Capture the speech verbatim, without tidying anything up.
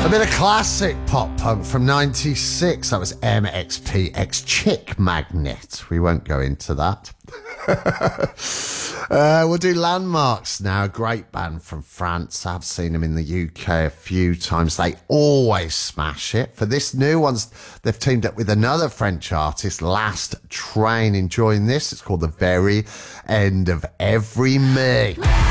A bit of classic pop punk from ninety-six. That was M X P X Chick Magnet. We won't go into that. uh, we'll do Landmarks now. A great band from France. I've seen them in the U K a few times. They always smash it. For this new one, they've teamed up with another French artist, Last Train. Enjoying this. It's called The Very End of Every Me.